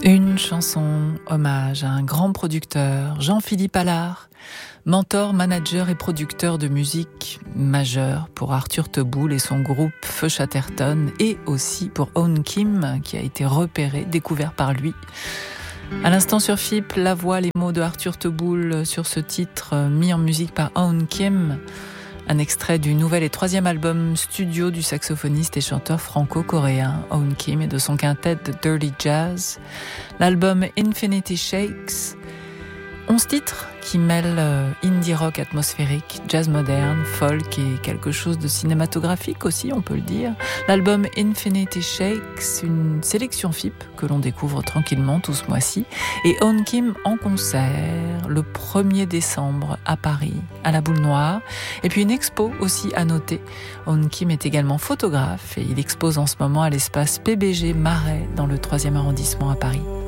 Une chanson hommage à un grand producteur, Jean-Philippe Allard, mentor, manager et producteur de musique majeur pour Arthur Teboul et son groupe Feu Chatterton, et aussi pour Own Kim, qui a été repéré, découvert par lui. À l'instant sur FIP, la voix, les mots de Arthur Teboul sur ce titre mis en musique par Own Kim. Un extrait du nouvel et troisième album studio du saxophoniste et chanteur franco-coréen Own Kim et de son quintet de Dirty Jazz. L'album Infinity Shakes, 11 titres qui mêlent indie rock atmosphérique, jazz moderne, folk et quelque chose de cinématographique aussi, on peut le dire. L'album Infinity Shakes, une sélection FIP que l'on découvre tranquillement tout ce mois-ci. Et Own Kim en concert le 1er décembre à Paris, à la Boule Noire. Et puis une expo aussi à noter. Own Kim est également photographe et il expose en ce moment à l'espace PBG Marais dans le 3e arrondissement à Paris.